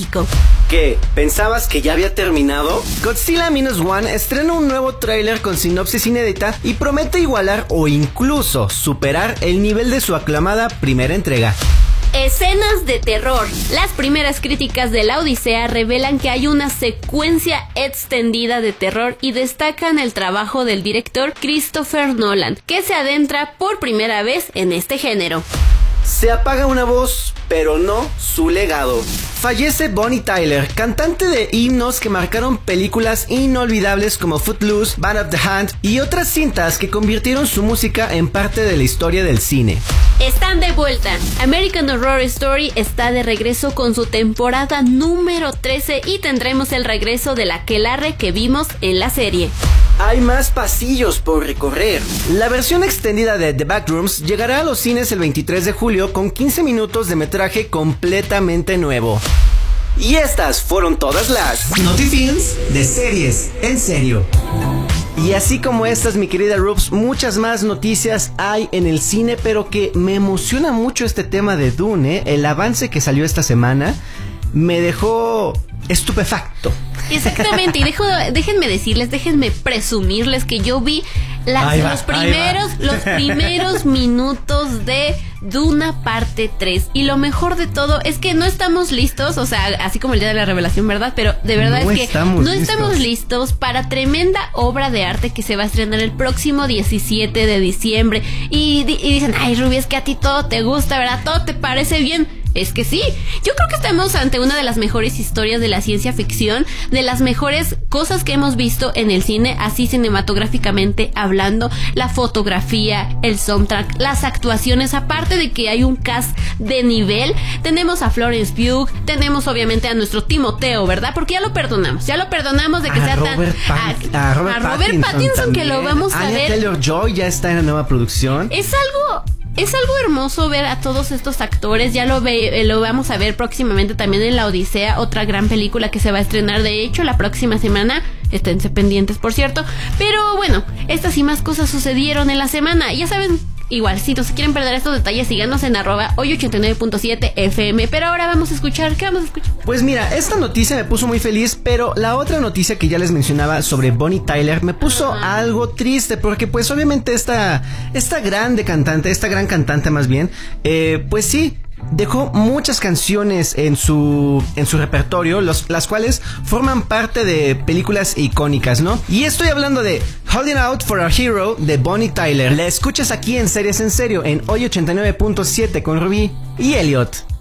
México. ¿Qué? ¿Pensabas que ya había terminado? Godzilla Minus One estrena un nuevo tráiler con sinopsis inédita y promete igualar o incluso superar el nivel de su aclamada primera entrega. Escenas de terror. Las primeras críticas de La Odisea revelan que hay una secuencia extendida de terror y destacan el trabajo del director Christopher Nolan, que se adentra por primera vez en este género. Se apaga una voz, pero no su legado. Fallece Bonnie Tyler, cantante de himnos que marcaron películas inolvidables como Footloose, Band of the Hand y otras cintas que convirtieron su música en parte de la historia del cine. Están de vuelta. American Horror Story está de regreso con su temporada número 13 y tendremos el regreso del aquelarre que vimos en la serie. Hay más pasillos por recorrer. La versión extendida de The Backrooms llegará a los cines el 23 de julio con 15 minutos de metraje completamente nuevo. Y estas fueron todas las Notifilms de series en serio. Y así como estas, mi querida Rubs, muchas más noticias hay en el cine, pero que me emociona mucho este tema de Dune, El avance que salió esta semana me dejó estupefacto. Exactamente, y déjenme presumirles que yo vi los primeros minutos de Duna parte 3. Y lo mejor de todo es que no estamos listos, o sea, así como el día de la revelación, ¿verdad? Pero de verdad no estamos listos para tremenda obra de arte que se va a estrenar el próximo 17 de diciembre. Y dicen, ay, Ruby, es que a ti todo te gusta, ¿verdad? Todo te parece bien. Es que sí, yo creo que estamos ante una de las mejores historias de la ciencia ficción, de las mejores cosas que hemos visto en el cine, así cinematográficamente hablando, la fotografía, el soundtrack, las actuaciones, aparte de que hay un cast de nivel. Tenemos a Florence Pugh, tenemos obviamente a nuestro Timoteo, ¿verdad? Porque ya lo perdonamos de que sea a Robert Pattinson, que lo vamos a ver. Taylor-Joy ya está en la nueva producción. Es algo hermoso ver a todos estos actores. Ya lo vamos a ver próximamente también en La Odisea, otra gran película que se va a estrenar de hecho la próxima semana. Esténse pendientes, por cierto. Pero bueno, estas y más cosas sucedieron en la semana. Ya saben, igual, si no se quieren perder estos detalles, síganos en @hoy89.7 FM. Pero ahora vamos a escuchar, ¿qué vamos a escuchar? Pues mira, esta noticia me puso muy feliz, pero la otra noticia que ya les mencionaba sobre Bonnie Tyler me puso algo triste, porque pues obviamente esta gran cantante más bien, pues sí, dejó muchas canciones en su repertorio, las cuales forman parte de películas icónicas, ¿no? Y estoy hablando de Holding Out for a Hero de Bonnie Tyler. La escuchas aquí en Series en Serio en Hoy 89.7 con Rubí y Elliot.